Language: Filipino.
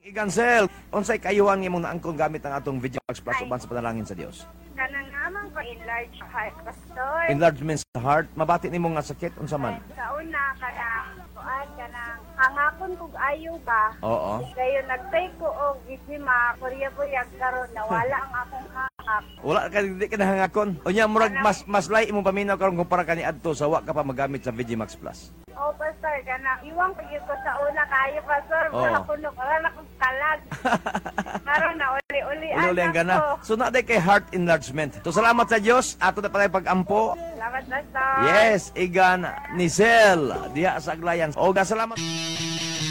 Igansel, unsay kayuhan imong naangkon gamit ang atong VGMax Plus uban sa panalangin sa Dios? Kanang amang ko enlarge heart, pastor. Enlargement sa heart, mabati nimo nga sakit unsa man? Sa una, kanang hangakon kog ayo ba? Oo. Kayo nagtay ko og gisima, kurya-kuryag karon nawala ang akong hangak. Wala ka di ka nahangakon. Unya murag mas lay imong paminaw karon kumpara kani adto sa wa ka pa magamit sa VGMax Plus. Oh, pastor, kanang iwang pagyo ko sa una kayo, pastor. Oo. Wala ko wala akong kalag. Karon na uli-uli Uli ang gana. So na kay heart enlargement. So salamat sa Dios ato na pala pag-ampo. Salamat, pastor. Yes, igan Nicel diha sa Aglayan. O salamat.